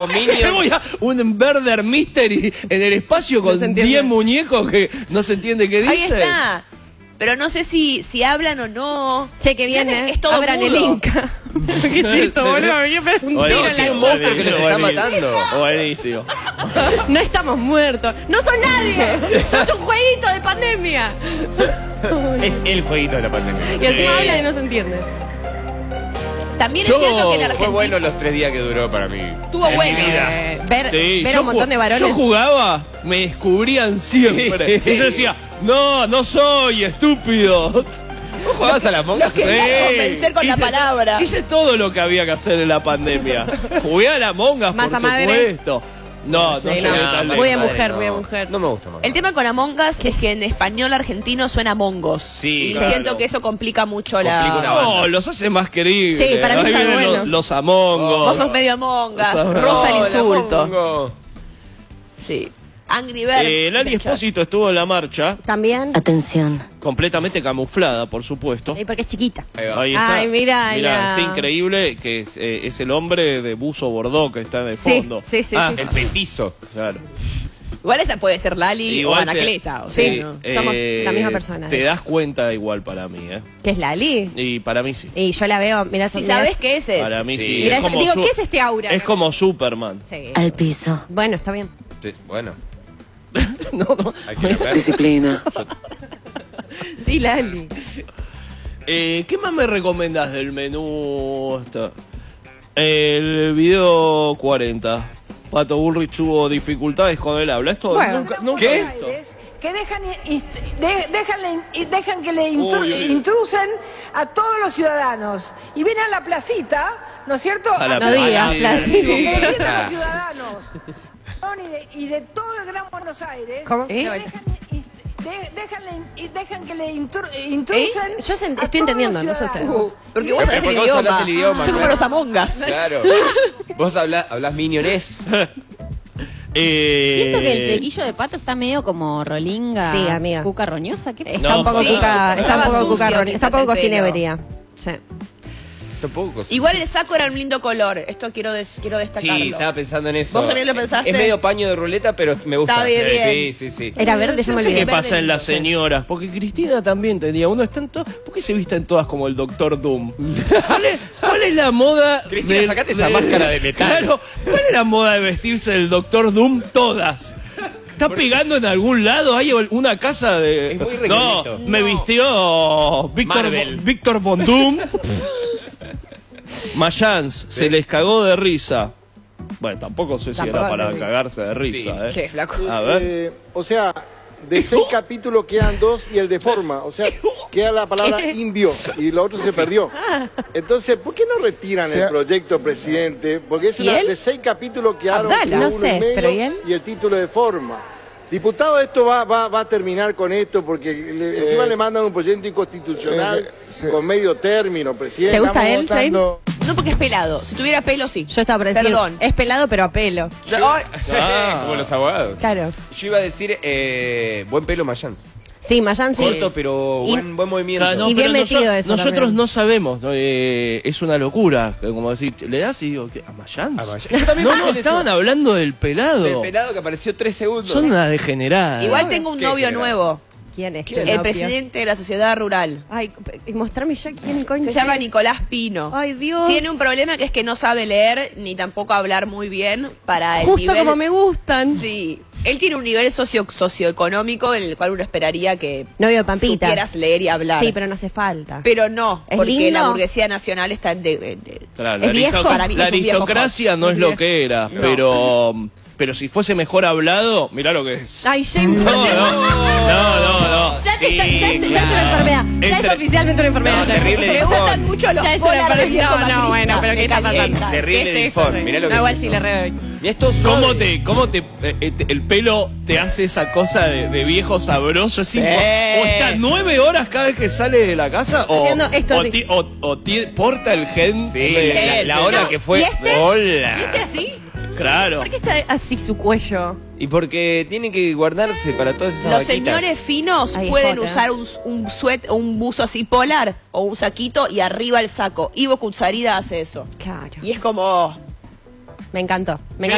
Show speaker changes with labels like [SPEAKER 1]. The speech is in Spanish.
[SPEAKER 1] Minions.
[SPEAKER 2] Un Murder Mystery en el espacio con 10 muñecos que no se entiende qué dicen.
[SPEAKER 3] Ahí está. Pero no sé si hablan o no.
[SPEAKER 4] Che, que viene.
[SPEAKER 3] Es todo
[SPEAKER 4] Abran el
[SPEAKER 3] mudo.
[SPEAKER 4] Inca. ¿Qué es esto, boludo? Me voy a pegar un tiro en la
[SPEAKER 1] Tiene un
[SPEAKER 4] cara.
[SPEAKER 1] monstruo que los está matando.
[SPEAKER 2] Buenísimo.
[SPEAKER 4] No estamos muertos. ¡No son nadie! ¡Sos un jueguito de pandemia!
[SPEAKER 1] Es el jueguito de la pandemia.
[SPEAKER 4] Y encima hablan y no se entiende.
[SPEAKER 3] También es cierto que en
[SPEAKER 1] Fue
[SPEAKER 3] Argentina
[SPEAKER 1] bueno los 3 días que duró para mí.
[SPEAKER 3] estuvo
[SPEAKER 1] En
[SPEAKER 3] bueno.
[SPEAKER 1] mi vida.
[SPEAKER 4] Ver
[SPEAKER 2] Sí,
[SPEAKER 4] a un montón de varones.
[SPEAKER 2] Yo jugaba, me descubrían siempre. Y yo decía, no soy estúpido.
[SPEAKER 1] ¿Vos jugabas a las mongas?
[SPEAKER 3] quería convencer con la palabra.
[SPEAKER 2] Hice todo lo que había que hacer en la pandemia. Jugué a la mongas, por
[SPEAKER 4] Masa madre.
[SPEAKER 2] supuesto. No
[SPEAKER 4] Sí,
[SPEAKER 2] llegué
[SPEAKER 4] no.
[SPEAKER 2] tan lejos.
[SPEAKER 4] Muy de mujer, muy de mujer.
[SPEAKER 1] No me gusta más.
[SPEAKER 3] El tema con Among Us es que en español argentino suena mongos.
[SPEAKER 1] Sí,
[SPEAKER 3] y
[SPEAKER 1] claro.
[SPEAKER 3] siento que eso complica mucho
[SPEAKER 1] Complica una banda.
[SPEAKER 2] No, los hace más queribles.
[SPEAKER 4] Sí, para mí
[SPEAKER 2] Ahí
[SPEAKER 4] está
[SPEAKER 2] vienen
[SPEAKER 4] bueno.
[SPEAKER 2] los amongos.
[SPEAKER 3] Vos sos medio Among Us,
[SPEAKER 2] Sos-
[SPEAKER 3] rosa el
[SPEAKER 1] Hola,
[SPEAKER 3] insulto.
[SPEAKER 1] mongo.
[SPEAKER 3] Sí. Angry Birds.
[SPEAKER 2] Lali Espósito estuvo en la marcha,
[SPEAKER 4] También.
[SPEAKER 5] Atención.
[SPEAKER 2] completamente camuflada, por supuesto.
[SPEAKER 4] Y porque es chiquita.
[SPEAKER 1] Ahí va.
[SPEAKER 2] Ahí está.
[SPEAKER 4] Ay, mirá,
[SPEAKER 2] Mirá,
[SPEAKER 4] ya.
[SPEAKER 2] es increíble que es el hombre de buzo bordó que está de
[SPEAKER 4] Sí,
[SPEAKER 2] fondo.
[SPEAKER 4] sí, sí,
[SPEAKER 2] Ah,
[SPEAKER 4] sí.
[SPEAKER 1] El petizo.
[SPEAKER 2] claro.
[SPEAKER 3] Igual esa puede ser Lali
[SPEAKER 2] Igual
[SPEAKER 3] o Anacleta. O
[SPEAKER 4] Sí.
[SPEAKER 3] sea, ¿no?
[SPEAKER 4] Somos la misma persona,
[SPEAKER 2] Te
[SPEAKER 4] de
[SPEAKER 2] das cuenta igual para mí, ¿eh?
[SPEAKER 4] ¿Qué es Lali?
[SPEAKER 2] Y para mí sí.
[SPEAKER 4] Y yo la veo, mirá,
[SPEAKER 3] Si sabes qué es.
[SPEAKER 2] Para mí
[SPEAKER 1] Sí.
[SPEAKER 2] sí.
[SPEAKER 4] Mirá,
[SPEAKER 2] Es como
[SPEAKER 4] digo,
[SPEAKER 2] su-
[SPEAKER 4] ¿qué es este aura?
[SPEAKER 2] Es como Superman.
[SPEAKER 4] Sí.
[SPEAKER 5] Al piso.
[SPEAKER 4] Bueno, está bien.
[SPEAKER 1] Sí, bueno,
[SPEAKER 2] No.
[SPEAKER 1] hay que ver.
[SPEAKER 5] Disciplina.
[SPEAKER 4] Sí, Lali.
[SPEAKER 2] ¿Qué más me recomendás del menú? El video 40. Pato Bullrich tuvo dificultades con el habla. Esto
[SPEAKER 4] Bueno.
[SPEAKER 2] nunca
[SPEAKER 1] ¿Qué?
[SPEAKER 2] he visto.
[SPEAKER 6] Que dejan que le
[SPEAKER 2] Uy, uy, uy.
[SPEAKER 6] intrusen a todos los ciudadanos y vienen a la placita, ¿no es cierto?
[SPEAKER 2] A la
[SPEAKER 4] No digas,
[SPEAKER 2] placita.
[SPEAKER 4] placita.
[SPEAKER 6] Que defiendan a los ciudadanos y de todo el Gran Buenos Aires.
[SPEAKER 4] ¿Cómo?
[SPEAKER 6] Que dejan que le intrusen.
[SPEAKER 4] Yo
[SPEAKER 6] a
[SPEAKER 4] estoy
[SPEAKER 6] todos
[SPEAKER 4] entendiendo,
[SPEAKER 6] los
[SPEAKER 4] no sé ustedes.
[SPEAKER 6] ciudadanos.
[SPEAKER 3] Porque vos hablas el
[SPEAKER 1] Porque vos hablás
[SPEAKER 3] idioma.
[SPEAKER 1] el idioma,
[SPEAKER 3] Son como
[SPEAKER 1] claro.
[SPEAKER 3] los Among Us.
[SPEAKER 1] Claro. Vos hablás minionés.
[SPEAKER 7] Siento que el flequillo de Pato está medio como rolinga.
[SPEAKER 4] Sí, amiga.
[SPEAKER 7] Cuca roñosa. ¿Qué
[SPEAKER 4] Está
[SPEAKER 2] No,
[SPEAKER 4] un poco
[SPEAKER 2] sí.
[SPEAKER 4] cuca, está un poco
[SPEAKER 3] Estaba
[SPEAKER 4] cuca,
[SPEAKER 3] sucio,
[SPEAKER 4] está un
[SPEAKER 3] quizás
[SPEAKER 4] poco
[SPEAKER 3] el pelo.
[SPEAKER 4] cocinevería. Sí.
[SPEAKER 1] Tampoco.
[SPEAKER 3] Igual el saco era un lindo color. Esto quiero destacarlo.
[SPEAKER 1] Sí, estaba pensando en eso.
[SPEAKER 3] ¿Vos también lo pensaste?
[SPEAKER 1] Es medio paño de ruleta, pero me gusta.
[SPEAKER 3] Está bien, bien.
[SPEAKER 1] Sí, sí, sí.
[SPEAKER 4] Era verde, yo
[SPEAKER 2] No
[SPEAKER 4] me
[SPEAKER 2] sé qué
[SPEAKER 4] olvidé.
[SPEAKER 2] pasa en las señoras, porque Cristina también tenía uno. ¿Por qué se visten todas como el Doctor Doom? ¿Cuál es la moda?
[SPEAKER 1] Cristina, sacate esa máscara de metal.
[SPEAKER 2] Claro, ¿cuál es la moda de vestirse del Doctor Doom todas? ¿Está pegando en algún lado? ¿Hay una casa de...?
[SPEAKER 1] Es muy
[SPEAKER 2] No,
[SPEAKER 1] requerito.
[SPEAKER 2] me vistió
[SPEAKER 1] Marvel.
[SPEAKER 2] Víctor Von Doom. Mayans, se les cagó de risa. Bueno, tampoco sé si era
[SPEAKER 4] Tampoco
[SPEAKER 2] para
[SPEAKER 4] sé.
[SPEAKER 2] cagarse de risa,
[SPEAKER 1] Sí.
[SPEAKER 2] ¿eh?
[SPEAKER 3] Che, flaco.
[SPEAKER 2] A ver.
[SPEAKER 8] O sea, de 6 capítulos quedan 2 y el de forma. O sea, queda la palabra invio y lo otro se perdió. Entonces, ¿por qué no retiran el proyecto, presidente? Porque es
[SPEAKER 3] ¿Y él?
[SPEAKER 8] de 6 capítulos quedaron
[SPEAKER 3] Abdala.
[SPEAKER 8] uno
[SPEAKER 4] No sé,
[SPEAKER 8] y medio
[SPEAKER 4] pero ¿y él?
[SPEAKER 8] y el título de forma. Diputado, esto va a terminar con esto porque encima le mandan un proyecto inconstitucional con medio término, presidente.
[SPEAKER 4] ¿Te gusta él, Shane?
[SPEAKER 3] No porque es pelado. Si tuviera pelo, sí.
[SPEAKER 4] Yo estaba por decir,
[SPEAKER 3] Perdón.
[SPEAKER 4] es pelado pero a pelo.
[SPEAKER 1] Como los abogados.
[SPEAKER 4] Claro.
[SPEAKER 1] Yo iba a decir, buen pelo Mayans.
[SPEAKER 4] Sí, Mayan sí.
[SPEAKER 1] Corto, pero
[SPEAKER 4] Y-
[SPEAKER 1] buen movimiento.
[SPEAKER 2] Claro, no,
[SPEAKER 4] Y bien
[SPEAKER 2] pero
[SPEAKER 4] metido eso
[SPEAKER 2] nosotros
[SPEAKER 4] también.
[SPEAKER 2] no sabemos, ¿no? Es una locura, como decir, le das y digo, ¿qué? ¿A Mayans?
[SPEAKER 1] A Mayans. Yo también
[SPEAKER 2] No,
[SPEAKER 1] pensé
[SPEAKER 2] no,
[SPEAKER 1] en
[SPEAKER 2] estaban
[SPEAKER 1] eso.
[SPEAKER 2] hablando del pelado.
[SPEAKER 1] El pelado que apareció 3 segundos.
[SPEAKER 2] Son una degenerada.
[SPEAKER 3] Igual tengo un
[SPEAKER 1] ¿Qué
[SPEAKER 3] novio
[SPEAKER 1] general?
[SPEAKER 3] nuevo.
[SPEAKER 4] ¿Quién es?
[SPEAKER 3] El presidente de la sociedad rural.
[SPEAKER 4] Ay, mostrame ya quién coño
[SPEAKER 3] Se llama
[SPEAKER 4] es.
[SPEAKER 3] Nicolás Pino.
[SPEAKER 4] Ay, Dios.
[SPEAKER 3] Tiene un problema que es que no sabe leer ni tampoco hablar muy bien para el
[SPEAKER 4] Justo
[SPEAKER 3] nivel...
[SPEAKER 4] como me gustan.
[SPEAKER 3] Sí. Él tiene un nivel socioeconómico en el cual uno esperaría que
[SPEAKER 4] Novio de Pampita.
[SPEAKER 3] supieras leer y hablar.
[SPEAKER 4] Sí, pero no hace falta.
[SPEAKER 3] Pero no,
[SPEAKER 4] ¿Es
[SPEAKER 3] porque
[SPEAKER 4] lindo?
[SPEAKER 3] la burguesía nacional está en...
[SPEAKER 2] Claro,
[SPEAKER 4] ¿Es viejo?
[SPEAKER 3] Para mí
[SPEAKER 2] la
[SPEAKER 3] es un viejo
[SPEAKER 2] aristocracia
[SPEAKER 3] hot.
[SPEAKER 2] no es
[SPEAKER 3] Es
[SPEAKER 2] lo
[SPEAKER 3] viejo.
[SPEAKER 2] que era,
[SPEAKER 3] No.
[SPEAKER 2] pero si fuese mejor hablado, mirá lo que es.
[SPEAKER 4] Ay, James.
[SPEAKER 2] No.
[SPEAKER 4] Ya,
[SPEAKER 2] Sí,
[SPEAKER 4] ya es una
[SPEAKER 2] claro.
[SPEAKER 4] enfermedad. Ya es oficialmente una enfermedad.
[SPEAKER 1] No, terrible
[SPEAKER 3] Me
[SPEAKER 1] Difón.
[SPEAKER 3] gustan mucho los
[SPEAKER 4] Ya es una
[SPEAKER 3] polares
[SPEAKER 4] enfermedad.
[SPEAKER 3] viejo
[SPEAKER 4] No,
[SPEAKER 3] macrista.
[SPEAKER 4] bueno, pero ¿qué
[SPEAKER 3] Me
[SPEAKER 4] está
[SPEAKER 3] calientan.
[SPEAKER 4] pasando?
[SPEAKER 1] Terrible
[SPEAKER 4] ¿Qué es
[SPEAKER 1] Difón,
[SPEAKER 4] eso?
[SPEAKER 1] mirá lo que
[SPEAKER 4] No, igual
[SPEAKER 1] es
[SPEAKER 4] sí
[SPEAKER 1] eso.
[SPEAKER 4] le re.
[SPEAKER 1] Y esto
[SPEAKER 2] ¿Cómo el pelo te hace esa cosa de viejo sabroso? Es o está 9 horas cada vez que sale de la casa
[SPEAKER 4] Haciendo esto así.
[SPEAKER 2] porta el gen.
[SPEAKER 1] Sí,
[SPEAKER 2] de-
[SPEAKER 1] la hora
[SPEAKER 4] No,
[SPEAKER 1] que fue.
[SPEAKER 4] ¿y este?
[SPEAKER 1] Hola.
[SPEAKER 4] ¿Viste así?
[SPEAKER 2] Claro.
[SPEAKER 4] ¿Por qué está así su cuello?
[SPEAKER 1] Y porque tiene que guardarse para todas esas
[SPEAKER 3] Los
[SPEAKER 1] vaquitas.
[SPEAKER 3] señores finos
[SPEAKER 4] Ay,
[SPEAKER 3] pueden
[SPEAKER 4] jota.
[SPEAKER 3] usar un suet o un buzo así polar o un saquito y arriba el saco. Ivo Kutsarida hace eso.
[SPEAKER 4] Claro.
[SPEAKER 3] Y es como...
[SPEAKER 4] Me encantó. Me encantó.